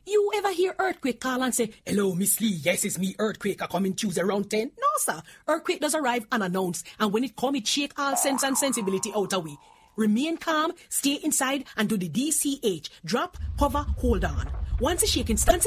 You ever hear Earthquake call and say, "Hello, Miss Lee, yes, it's me, Earthquake, I come in Tuesday around 10? No, sir. Earthquake does arrive unannounced, and when it come, it shake all sense and sensibility out of we. Remain calm, stay inside, and do the DCH. Drop, hover, hold on. Once the shaking starts,